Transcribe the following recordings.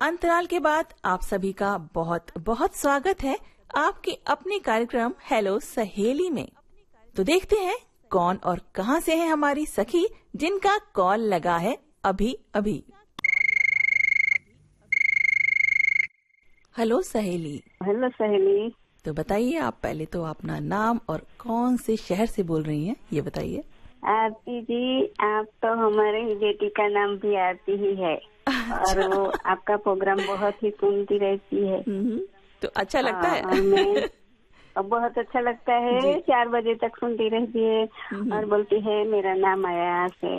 अंतराल के बाद आप सभी का बहुत बहुत स्वागत है आपके अपने कार्यक्रम हेलो सहेली में। तो देखते हैं कौन और कहां से है हमारी सखी जिनका कॉल लगा है अभी अभी। हेलो सहेली। हेलो सहेली। तो बताइए, आप पहले तो अपना नाम और कौन से शहर से बोल रही हैं ये बताइए। आरती जी, आप तो हमारे बेटी का नाम भी आरती ही है। और वो आपका प्रोग्राम बहुत ही सुनती रहती है। तो अच्छा लगता है। और मैं बहुत अच्छा लगता है। 4 बजे तक सुनती रहती है और बोलती है मेरा नाम आया से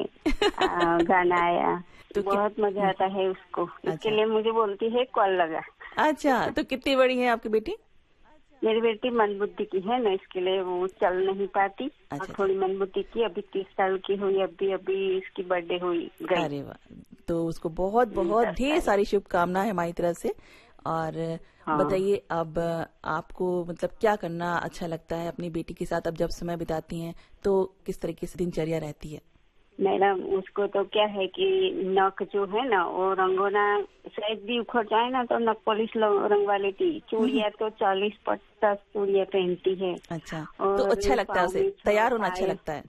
गाना आया। तो बहुत मजा आता है उसको। इसके लिए मुझे बोलती है कॉल लगा। अच्छा, तो कितनी बड़ी है आपकी बेटी? मेरी बेटी मंदबुद्धि की है ना, इसके लिए वो चल नहीं पाती। और थोड़ी मंदबुद्धि की, अभी 30 साल की हुई। अभी इसकी बर्थडे हुई गई। अरे वाह, तो उसको बहुत बहुत ढेर सारी शुभकामनाएं हमारी तरफ से। और बताइए, अब आपको मतलब क्या करना अच्छा लगता है अपनी बेटी के साथ? अब जब समय बिताती हैं तो किस तरीके से दिनचर्या रहती है? मैडम, उसको तो क्या है कि नक जो है ना वो रंगोना शायद भी उखड़ जाए ना तो नक पॉलिश रंगवा लेती। चूड़िया तो 40-50 चूड़िया पहनती है। अच्छा, तो अच्छा लगता है उसे तैयार होना? अच्छा लगता है।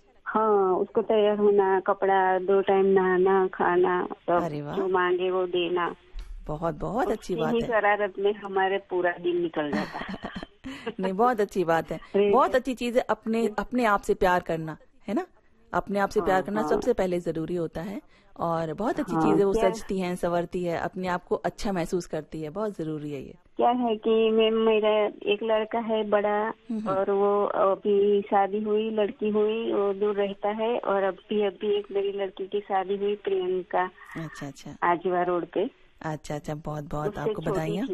हाँ, उसको तैयार होना, कपड़ा 2 टाइम नहाना, खाना, सब जो मांगे वो देना। बहुत बहुत अच्छी बात है। शरारत में हमारे पूरा दिन निकल जाता है। नहीं, बहुत अच्छी बात है। बहुत अच्छी चीज है अपने आप से प्यार करना, है ना? अपने आप से प्यार करना सबसे पहले जरूरी होता है। और बहुत अच्छी चीज है, वो सजती है, संवरती है, अपने आप को अच्छा महसूस करती है। बहुत जरूरी है ये। क्या है कि मेरा एक लड़का है बड़ा, और वो अभी शादी हुई, लड़की हुई, वो दूर रहता है। और अभी एक मेरी लड़की की शादी हुई, प्रियंका। अच्छा, आजवा रोड पे। अच्छा, बहुत बहुत आपको बधाइयाँ।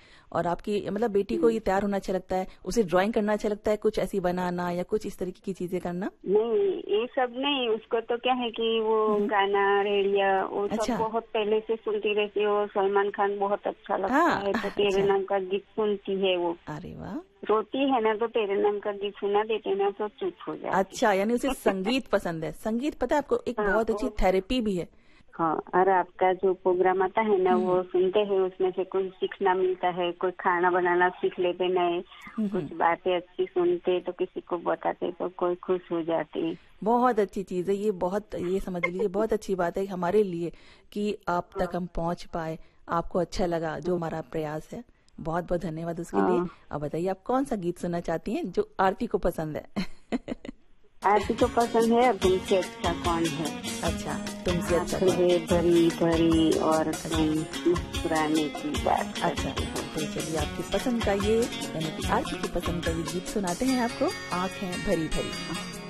और आपकी मतलब बेटी को ये तैयार होना अच्छा लगता है? उसे ड्राइंग करना अच्छा लगता है? कुछ ऐसी बनाना या कुछ इस तरीके की चीजें करना? नहीं, ये सब नहीं। उसको तो क्या है कि वो गाना, रेडियो, वो सब बहुत पहले से सुनती रहती है। वो सलमान खान बहुत अच्छा लगता है, तो तेरे नाम का गीत सुनती है वो। अरे वाह। रोती है ना तो तेरे नाम का गीत सुना देते ना तो चुप हो जाती। अच्छा, यानी उसे संगीत पसंद है। संगीत पता है आपको एक बहुत अच्छी थेरेपी भी है। हाँ, और आपका जो प्रोग्राम आता है ना वो सुनते हैं, उसमें से कुछ सीखना मिलता है। कोई खाना बनाना सीख लेते, नए कुछ बातें अच्छी सुनते तो किसी को बताते तो कोई खुश हो जाती। बहुत अच्छी चीज है ये। ये समझ लीजिए बहुत अच्छी बात है हमारे लिए कि आप तक हम पहुंच पाए, आपको अच्छा लगा जो हमारा प्रयास है। बहुत बहुत धन्यवाद उसके लिए। अब बताइए, आप कौन सा गीत सुनना चाहती हैं जो आरती को पसंद है? आरती को पसंद है तुमसे अच्छा कौन है। अच्छा, तुमसे अच्छा है भरी भरी और मुस्कुराने की बात। अच्छा, तो चलिए आपकी पसंद का ये यानी कि आरती की पसंद का ये गीत सुनाते हैं आपको, आँखें भरी भरी।